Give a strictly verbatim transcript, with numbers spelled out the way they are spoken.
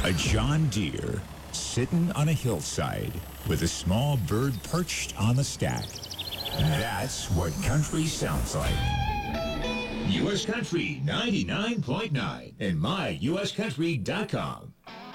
A John Deere sitting on a hillside with a small bird perched on the stack. That's what country sounds like. U S Country ninety-nine point nine and my U S country dot com.